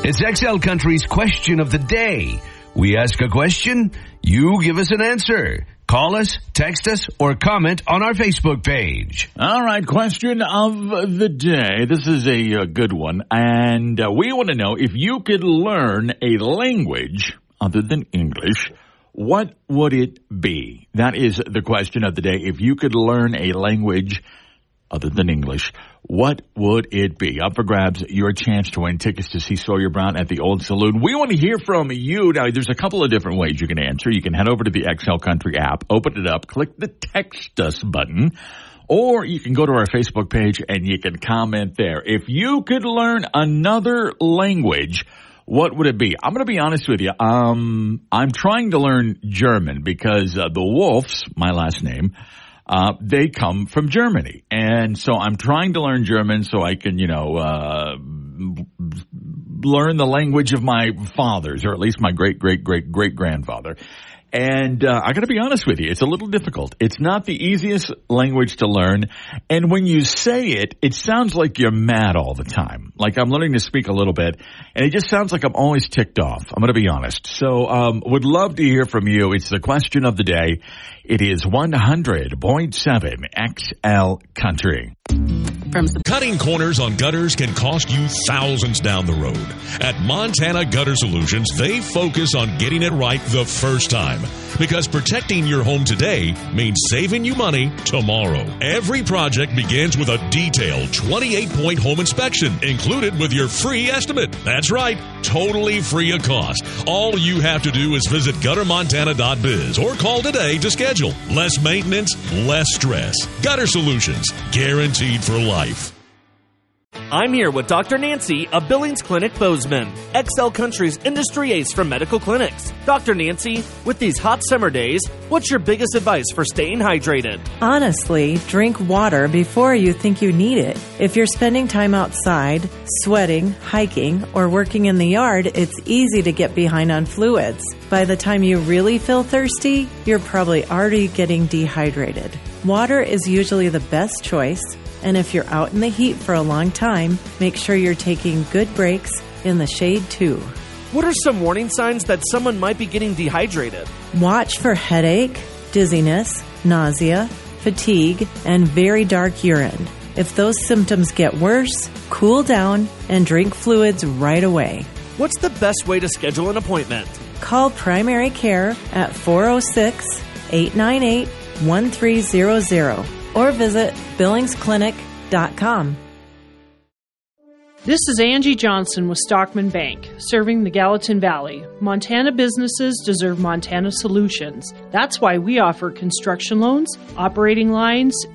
It's XL Country's question of the day. We ask a question, you give us an answer. Call us, text us, or comment on our Facebook page. All right, question of the day. This is a good one, and we want to know if you could learn a language other than English, what would it be? That is the question of the day. If you could learn a language other than English, what would it be? Up for grabs, your chance to win tickets to see Sawyer Brown at the Old Saloon. We want to hear from you. Now, there's a couple of different ways you can answer. You can head over to the XL Country app, open it up, click the text us button, or you can go to our Facebook page and you can comment there. If you could learn another language, what would it be? I'm going to be honest with you. I'm trying to learn German because the Wolves, my last name, they come from Germany. And so I'm trying to learn German so I can, learn the language of my fathers, or at least my great-great-great-great-grandfather. And I got to be honest with you, it's a little difficult. It's not the easiest language to learn. And when you say it, it sounds like you're mad all the time. Like I'm learning to speak a little bit, and it just sounds like I'm always ticked off. I'm going to be honest. So would love to hear from you. It's the question of the day. It is 100.7 XL Country. Cutting corners on gutters can cost you thousands down the road. At Montana Gutter Solutions, they focus on getting it right the first time. Because protecting your home today means saving you money tomorrow. Every project begins with a detailed 28-point home inspection included with your free estimate. That's right, totally free of cost. All you have to do is visit guttermontana.biz or call today to schedule. Less maintenance, less stress. Gutter Solutions, guaranteed for life. I'm here with Dr. Nancy of Billings Clinic Bozeman, XL Country's industry ace for medical clinics. Dr. Nancy, with these hot summer days, what's your biggest advice for staying hydrated? Honestly, drink water before you think you need it. If you're spending time outside, sweating, hiking, or working in the yard, it's easy to get behind on fluids. By the time you really feel thirsty, you're probably already getting dehydrated. Water is usually the best choice. And if you're out in the heat for a long time, make sure you're taking good breaks in the shade too. What are some warning signs that someone might be getting dehydrated? Watch for headache, dizziness, nausea, fatigue, and very dark urine. If those symptoms get worse, cool down and drink fluids right away. What's the best way to schedule an appointment? Call primary care at 406-898-1300. or visit billingsclinic.com. This is Angie Johnson with Stockman Bank, serving the Gallatin Valley. Montana businesses deserve Montana solutions. That's why we offer construction loans, operating lines,